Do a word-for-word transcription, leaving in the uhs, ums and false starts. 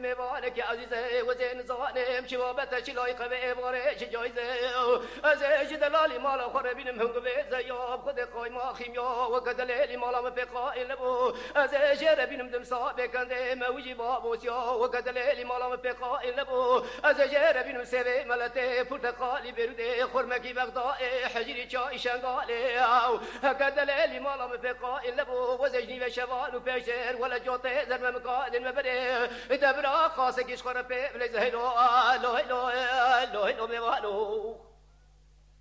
میوانه که عزیزه و زین زانم شبابت چلای قوی باره چه جایزه از جدلالی مالا خور بینم هنگ به زیاب خود قایما خیمیا و کدلیلی مالا مفقائل بو از جر بینم دم صاحب کنده موجی بابوسیا و کدلیلی مالا مفقائل بو از جر بینم سوی ملته پرتقالی برده خرمکی بغداد حجری چای شنگالی او کدلیلی مالا مفقائل بو و زجنی و شوال و پیشر ولا جوته زرم مقاد مبره دبرا خاص کش خور په لزهلو لو لو لو لو